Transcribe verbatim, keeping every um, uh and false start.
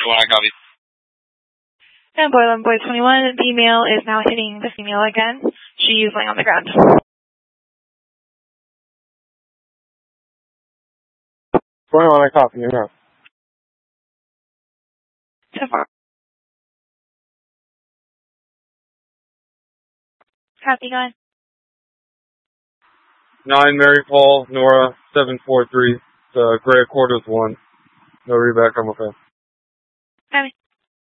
twenty-one, I copy. And boy eleven, boy twenty-one, the male is now hitting the female again. She's laying on the ground. twenty-one, I copy. You're out. So far. Copy, go ahead. nine, Mary Paul, Nora, seven four three, uh, Gray Quarters one. No reback, I'm okay. Copy.